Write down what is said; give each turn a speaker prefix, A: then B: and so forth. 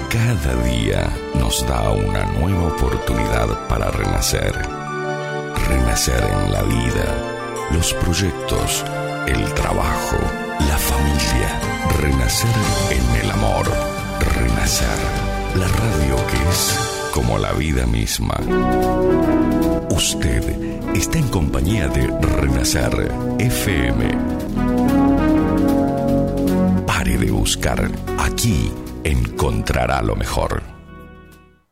A: Cada día nos da una nueva oportunidad para renacer. Renacer en la vida, los proyectos, el trabajo, la familia. Renacer en el amor. Renacer, la radio que es como la vida misma. Usted está en compañía de Renacer FM. Pare de buscar, aquí encontrará lo mejor.